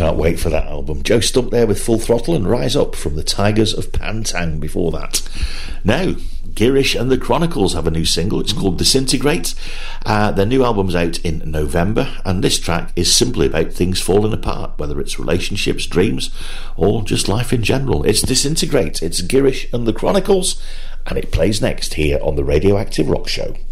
Can't wait for that album. Joe Stump there with Full Throttle and Rise Up from the Tigers of Pantang before that. Now, Girish and the Chronicles have a new single. It's called Disintegrate. Their new album's out in November, and this track is simply about things falling apart, whether it's relationships, dreams, or just life in general. It's Disintegrate. It's Girish and the Chronicles, and it plays next here on the Radioactive Rock Show.